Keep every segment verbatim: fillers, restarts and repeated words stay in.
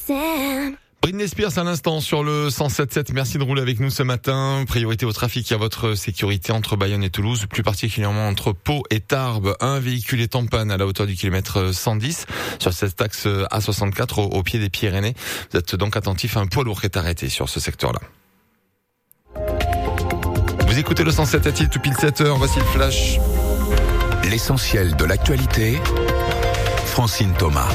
listen. Britney Spears à l'instant sur le cent sept sept. Merci de rouler avec nous ce matin. Priorité au trafic à votre sécurité entre Bayonne et Toulouse, plus particulièrement entre Pau et Tarbes. Un véhicule est en panne à la hauteur du kilomètre cent dix sur cette axe A soixante-quatre au, au pied des Pyrénées. Vous êtes donc attentif à un poids lourd qui est arrêté sur ce secteur-là. Vous écoutez le cent sept à Tilt tout pile sept heures. Voici le flash. L'essentiel de l'actualité. Francine Thomas.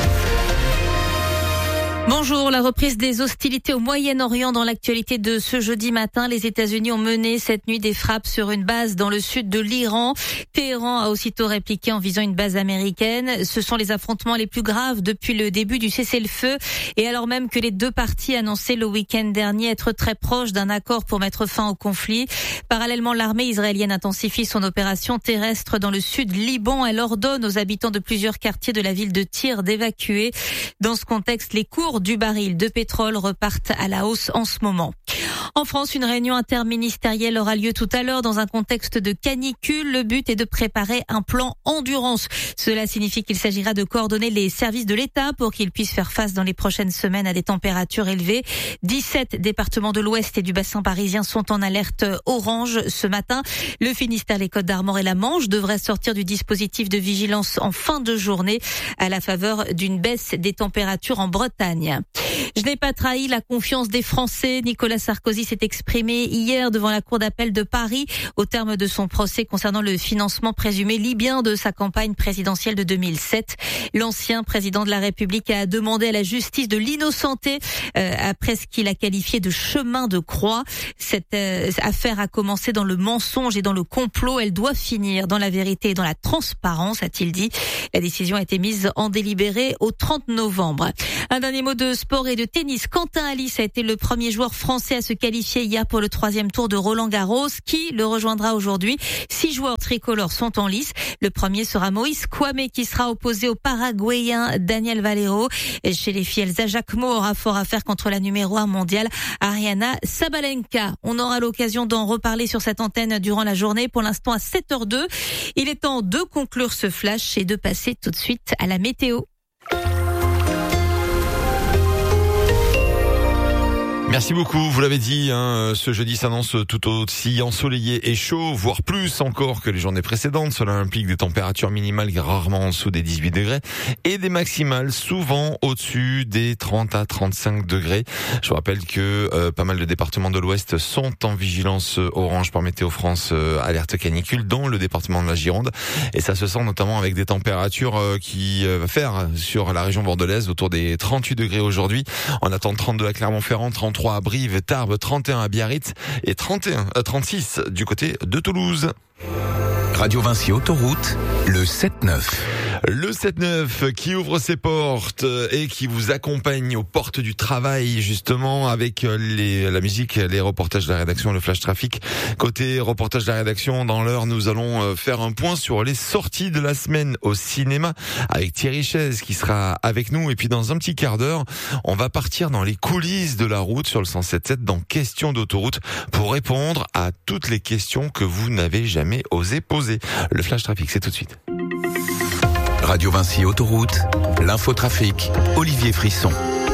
Bonjour, la reprise des hostilités au Moyen-Orient dans l'actualité de ce jeudi matin. Les États-Unis ont mené cette nuit des frappes sur une base dans le sud de l'Iran. Téhéran a aussitôt répliqué en visant une base américaine. Ce sont les affrontements les plus graves depuis le début du cessez-le-feu. Et alors même que les deux parties annonçaient le week-end dernier être très proches d'un accord pour mettre fin au conflit. Parallèlement, l'armée israélienne intensifie son opération terrestre dans le sud Liban. Elle ordonne aux habitants de plusieurs quartiers de la ville de Tyr d'évacuer. Dans ce contexte, les cours du baril de pétrole repartent à la hausse en ce moment. En France, une réunion interministérielle aura lieu tout à l'heure dans un contexte de canicule. Le but est de préparer un plan endurance. Cela signifie qu'il s'agira de coordonner les services de l'État pour qu'ils puissent faire face dans les prochaines semaines à des températures élevées. dix-sept départements de l'Ouest et du bassin parisien sont en alerte orange ce matin. Le Finistère, les Côtes-d'Armor et la Manche devraient sortir du dispositif de vigilance en fin de journée à la faveur d'une baisse des températures en Bretagne. Je n'ai pas trahi la confiance des Français. Nicolas Sarkozy s'est exprimé hier devant la Cour d'appel de Paris au terme de son procès concernant le financement présumé libyen de sa campagne présidentielle de deux mille sept. L'ancien président de la République a demandé à la justice de l'innocenter euh, après ce qu'il a qualifié de chemin de croix. Cette euh, affaire a commencé dans le mensonge et dans le complot. Elle doit finir dans la vérité et dans la transparence, a-t-il dit. La décision a été mise en délibéré au trente novembre. Un dernier mot de sport et de tennis. Quentin Halys a été le premier joueur français à se qualifier hier pour le troisième tour de Roland-Garros. Qui le rejoindra aujourd'hui? Six joueurs tricolores sont en lice. Le premier sera Moïse Kouamé qui sera opposé au Paraguayen Daniel Valero. Et chez les filles, Elsa Jacquemot aura fort à faire contre la numéro un mondiale Ariana Sabalenka. On aura l'occasion d'en reparler sur cette antenne durant la journée. Pour l'instant à sept heures deux. Il est temps de conclure ce flash et de passer tout de suite à la météo. Merci beaucoup, vous l'avez dit, hein, ce jeudi s'annonce tout aussi ensoleillé et chaud, voire plus encore que les journées précédentes. Cela implique des températures minimales rarement en dessous des dix-huit degrés et des maximales souvent au-dessus des trente à trente-cinq degrés. Je vous rappelle que euh, pas mal de départements de l'Ouest sont en vigilance orange par Météo France, euh, alerte canicule, dont le département de la Gironde. Et ça se sent notamment avec des températures euh, qui euh, va faire sur la région bordelaise autour des trente-huit degrés aujourd'hui. On attend trente-deux à Clermont-Ferrand, trente-trois à Brive, Tarbes, trente et un à Biarritz et trente et un à trente-six du côté de Toulouse. Radio Vinci Autoroute, le sept neuf. Le sept neuf qui ouvre ses portes et qui vous accompagne aux portes du travail, justement, avec les, la musique, les reportages de la rédaction, le flash trafic. Côté reportage de la rédaction, dans l'heure, nous allons faire un point sur les sorties de la semaine au cinéma avec Thierry Chaise qui sera avec nous. Et puis dans un petit quart d'heure, on va partir dans les coulisses de la route sur le cent sept sept dans Questions d'autoroute pour répondre à toutes les questions que vous n'avez jamais osé poser. Le flash trafic, c'est tout de suite. Radio Vinci Autoroute, l'infotrafic, Olivier Frisson.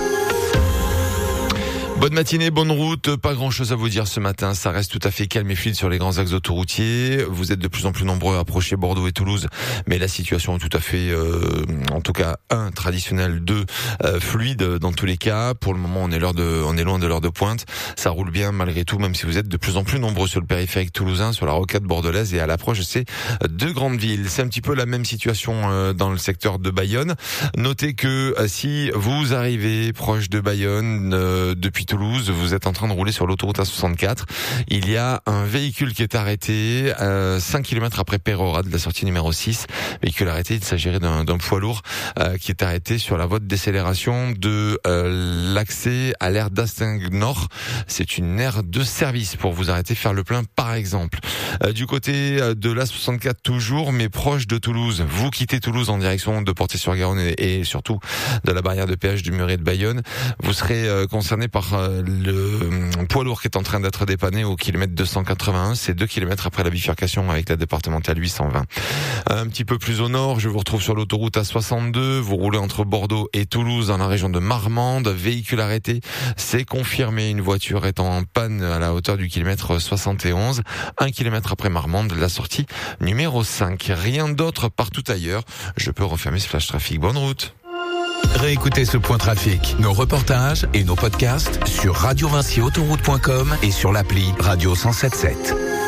Bonne matinée, bonne route. Pas grand chose à vous dire ce matin. Ça reste tout à fait calme et fluide sur les grands axes autoroutiers. Vous êtes de plus en plus nombreux à approcher Bordeaux et Toulouse, mais la situation est tout à fait, euh, en tout cas, un, traditionnel, deux, euh, fluide dans tous les cas. Pour le moment, on est l'heure de, on est loin de l'heure de pointe. Ça roule bien malgré tout, même si vous êtes de plus en plus nombreux sur le périphérique toulousain, sur la rocade bordelaise et à l'approche de ces deux grandes villes. C'est un petit peu la même situation euh, dans le secteur de Bayonne. Notez que euh, si vous arrivez proche de Bayonne euh, depuis Toulouse, vous êtes en train de rouler sur l'autoroute A soixante-quatre. Il y a un véhicule qui est arrêté euh, cinq kilomètres après Pérora de la sortie numéro six. Véhicule arrêté, il s'agirait d'un, d'un poids lourd euh, qui est arrêté sur la voie de décélération de euh, l'accès à l'aire d'Asting Nord. C'est une aire de service pour vous arrêter, faire le plein par exemple. Euh, du côté de l'A soixante-quatre toujours, mais proche de Toulouse. Vous quittez Toulouse en direction de Portet-sur-Garonne et, et surtout de la barrière de péage du Muret de Bayonne. Vous serez euh, concerné par Le poids lourd qui est en train d'être dépanné au kilomètre deux cent quatre-vingt-un, c'est deux kilomètres après la bifurcation avec la départementale huit cent vingt. Un petit peu plus au nord, je vous retrouve sur l'autoroute A soixante-deux. Vous roulez entre Bordeaux et Toulouse dans la région de Marmande. Véhicule arrêté, c'est confirmé. Une voiture est en panne à la hauteur du kilomètre soixante et onze. Un kilomètre après Marmande, la sortie numéro cinq. Rien d'autre partout ailleurs. Je peux refermer ce flash trafic. Bonne route. Réécoutez ce point trafic, nos reportages et nos podcasts sur radio vinci autoroute point com et sur l'appli Radio cent soixante-sept.